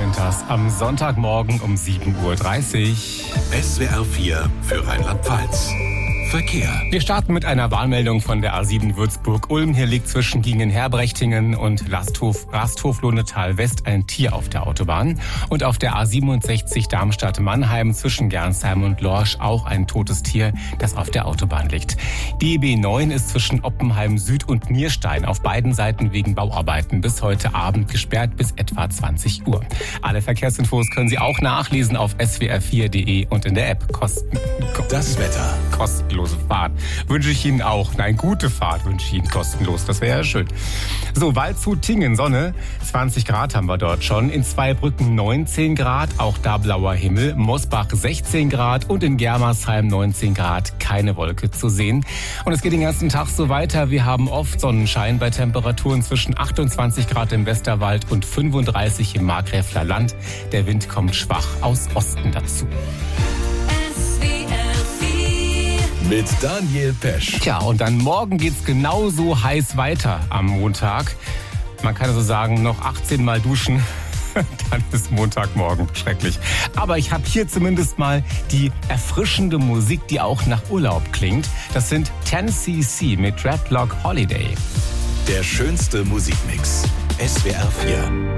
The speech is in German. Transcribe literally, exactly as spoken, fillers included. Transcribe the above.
Winters am Sonntagmorgen um sieben Uhr dreißig. S W R vier für Rheinland-Pfalz. Verkehr. Wir starten mit einer Warnmeldung von der A sieben Würzburg-Ulm. Hier liegt zwischen Gingen-Herbrechtingen und Lasthof, Rasthof-Lohnetal West ein Tier auf der Autobahn. Und auf der A siebenundsechzig Darmstadt-Mannheim zwischen Gernsheim und Lorsch auch ein totes Tier, das auf der Autobahn liegt. Die B neun ist zwischen Oppenheim Süd und Nierstein auf beiden Seiten wegen Bauarbeiten bis heute Abend gesperrt bis etwa zwanzig Uhr. Alle Verkehrsinfos können Sie auch nachlesen auf s w r vier punkt d e und in der App. Kosten, Das Wetter. Kostenlose Fahrt wünsche ich Ihnen auch. Nein, gute Fahrt wünsche ich Ihnen kostenlos. Das wäre ja schön. So, Waldshut-Tingen, Sonne. zwanzig Grad haben wir dort schon. In Zweibrücken neunzehn Grad, auch da blauer Himmel. Mosbach sechzehn Grad und in Germersheim neunzehn Grad. Keine Wolke zu sehen. Und es geht den ganzen Tag so weiter. Wir haben oft Sonnenschein bei Temperaturen zwischen achtundzwanzig Grad im Westerwald und fünfunddreißig im Markgräfler Land. Der Wind kommt schwach aus Osten dazu. Mit Daniel Pesch. Tja, und dann morgen geht's genauso heiß weiter am Montag. Man kann also sagen, noch achtzehn Mal duschen, dann ist Montagmorgen schrecklich. Aber ich habe hier zumindest mal die erfrischende Musik, die auch nach Urlaub klingt. Das sind zehn C C mit Dreadlock Holiday. Der schönste Musikmix. S W R vier.